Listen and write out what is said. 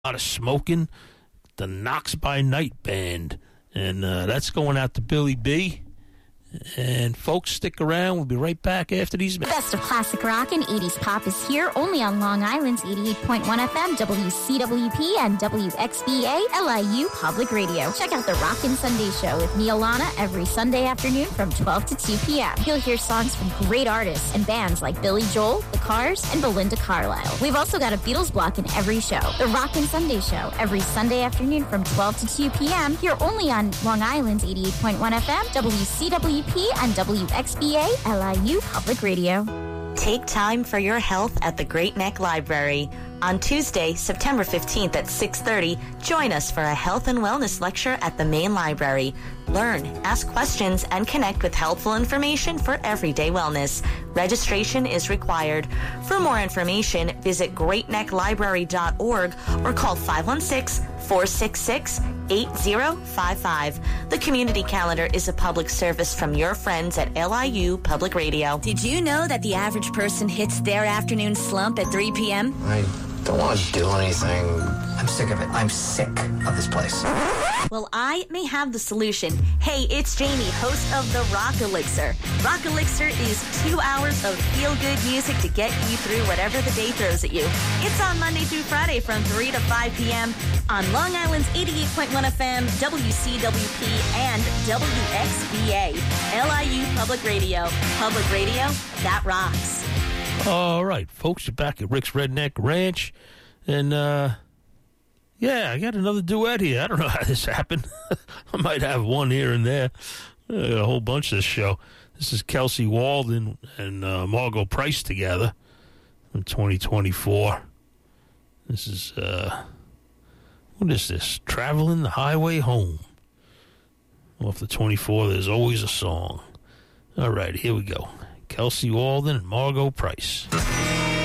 lot of smoking. The Knox by Night Band. And that's going out to Billy B. And folks, stick around. We'll be right back after these. Best of classic rock and 80s pop is here only on Long Island's 88.1 FM, WCWP, and WXBA LIU Public Radio. Check out the Rockin' Sunday Show with Neil Lana every Sunday afternoon from 12 to 2 p.m. You'll hear songs from great artists and bands like Billy Joel, The Cars, and Belinda Carlisle. We've also got a Beatles block in every show. The Rockin' Sunday Show every Sunday afternoon from 12 to 2 p.m. here only on Long Island's 88.1 FM, WCWP, and WXBA LIU Public Radio. Take time for your health at the Great Neck Library. On Tuesday, September 15th at 6:30, join us for a health and wellness lecture at the main library. Learn, ask questions, and connect with helpful information for everyday wellness. Registration is required. For more information, visit greatnecklibrary.org or call 516-466-8055. The community calendar is a public service from your friends at LIU Public Radio. Did you know that the average person hits their afternoon slump at 3 p.m.? I don't want to do anything. I'm sick of it. I'm sick of this place. Well, I may have the solution. Hey, it's Jamie, host of the Rock Elixir. Rock Elixir is 2 hours of feel-good music to get you through whatever the day throws at you. It's on Monday through Friday from 3 to 5 p.m. on Long Island's 88.1 FM, WCWP, and WXBA, LIU Public Radio. Public radio that rocks. All right, folks, you're back at Rick's Redneck Ranch. And, yeah, I got another duet here. I don't know how this happened. I might have one here and there. A whole bunch of this show. This is Kelsey Walden and Margot Price together in 2024. This is, what is this? Traveling the Highway Home. Off the 24, There's Always a Song. All right, here we go. Kelsey Walden and Margot Price.